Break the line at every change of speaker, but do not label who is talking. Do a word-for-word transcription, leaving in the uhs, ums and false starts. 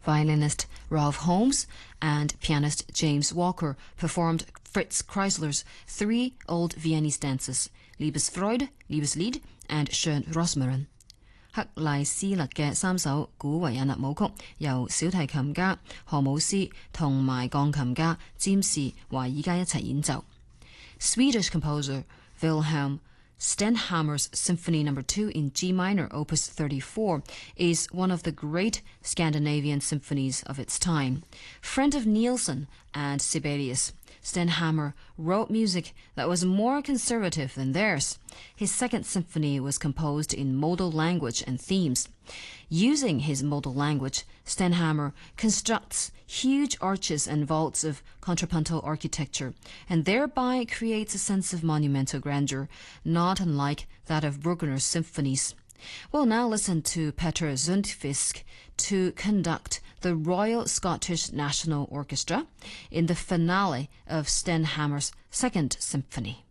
Violinist Ralph Holmes and pianist James Walker performed Fritz Kreisler's three old Viennese dances, Liebesfreude, Liebeslied and Schön Rosmarin. 克賴斯勒嘅三首古維也納舞曲，由小提琴家何姆斯同埋鋼琴家詹士華爾加一齊演奏。Swedish composer Wilhelm Stenhammer's Symphony Number Two in G minor, Opus thirty-four, is one of the great Scandinavian symphonies of its time. Friend of Nielsen and Sibelius, Stenhammer wrote music that was more conservative than theirs. His second symphony was composed in modal language and themes. Using his modal language, Stenhammer constructs huge arches and vaults of contrapuntal architecture, and thereby creates a sense of monumental grandeur, not unlike that of Bruckner's symphonies. We'll now listen to Petter Zundtfisk to conduct the Royal Scottish National Orchestra in the finale of Stenhammer's Second Symphony.